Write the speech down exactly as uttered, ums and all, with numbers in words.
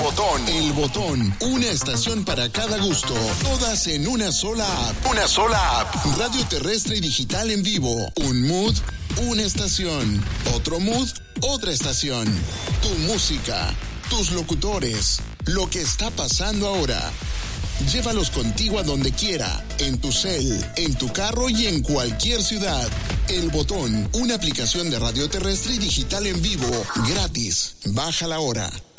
Botón. El Botón. Una estación para cada gusto. Todas en una sola app. Una sola app. Radio terrestre y digital en vivo. Un mood, una estación. Otro mood, otra estación. Tu música. Tus locutores. Lo que está pasando ahora. Llévalos contigo a donde quiera, en tu cel, en tu carro y en cualquier ciudad. El Botón, una aplicación de radio terrestre y digital en vivo, gratis. Bájala ahora.